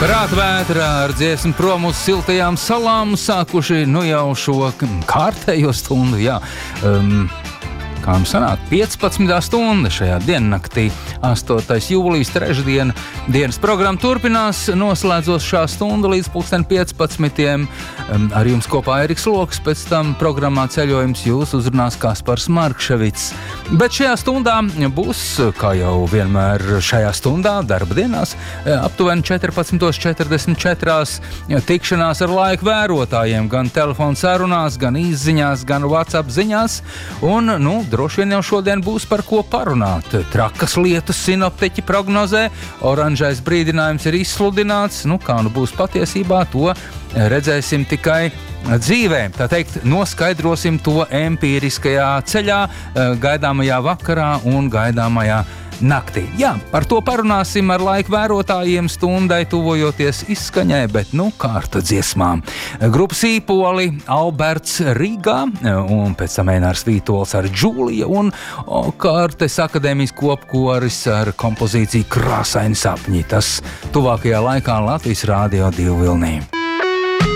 Prātvētra ar dziesmu prom uz siltajām salām sākuši jau šo kārtējo stundu, kā mums sanāk, 15. stunda šajā diennaktī, 8. jūlijas trešdiena. Dienas programma turpinās, noslēdzos šā stunda līdz 15. Ar jums kopā Eriks Loks, pēc tam programmā ceļojums jūs uzrunās Kaspars Markševics. Bet šajā stundā būs, kā jau vienmēr šajā stundā, darba dienās, aptuveni 14:44 tikšanās ar laika vērotājiem, gan telefonu sarunās, gan īsziņās, gan WhatsApp ziņās, un, droši vien jau šodien būs par ko parunāt. Trakas lietas sinoptiķi prognozē, oranžais brīdinājums ir izsludināts, kā būs patiesībā, to redzēsim tikai dzīvē. Tā teikt, noskaidrosim to empīriskajā ceļā, gaidāmajā vakarā un gaidāmajā naktī. Par to parunāsim ar laika vērotājiem stundai tuvojoties izskaņai, bet kārta dziesmām. Grupa Sīpoli, Alberts Rīgā, un pēc tam Einārs Vītols ar Džūliju, un kārtes akadēmijas kopkoris ar kompozīciju Krāsaini sapņi. Tas tuvākajā laikā Latvijas Rādio 2 vilnī.